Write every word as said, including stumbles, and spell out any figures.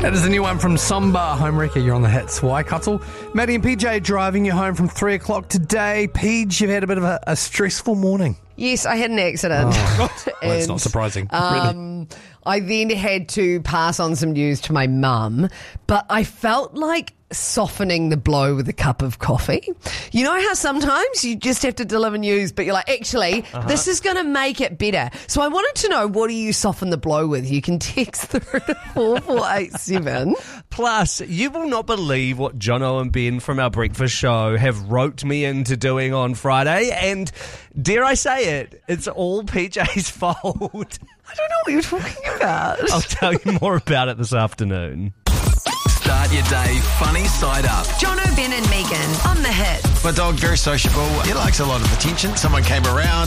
That is a new one from Somba. Homewrecker, you're on the hits. Why, Cuttle? Maddie and P J driving you home from three o'clock today. Peej, you've had a bit of a, a stressful morning. Yes, I had an accident. Oh, well, and, that's not surprising. Um, really. I then had to pass on some news to my mum, but I felt like softening the blow with a cup of coffee. You know how sometimes you just have to deliver news, but you're like, actually, uh-huh. this is going to make it better. So I wanted to know, what do you soften the blow with? You can text through to four four eight seven. Plus, you will not believe what Jono and Ben from our breakfast show have roped me into doing on Friday, and dare I say it, it's all P J's fault. I don't know what you're talking about. I'll tell you more about it this afternoon. Start your day funny side up. Jono, Ben and Megan on the hit. My dog, very sociable. He likes a lot of attention. Someone came around.